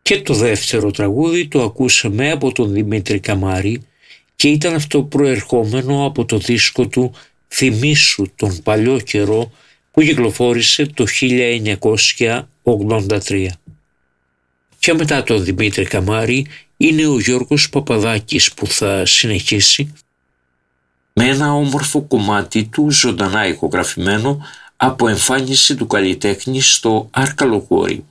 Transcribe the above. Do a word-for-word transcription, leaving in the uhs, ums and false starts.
Και το δεύτερο τραγούδι το ακούσαμε από τον Δημήτρη Καμάρη και ήταν αυτό προερχόμενο από το δίσκο του «Θυμήσου τον παλιό καιρό» που κυκλοφόρησε το χίλια εννιακόσια ογδόντα τρία. Και μετά τον Δημήτρη Καμάρη είναι ο Γιώργος Παπαδάκης που θα συνεχίσει με ένα όμορφο κομμάτι του ζωντανά ηχογραφημένο από εμφάνιση του καλλιτέχνη στο Αρκαλοχώρι.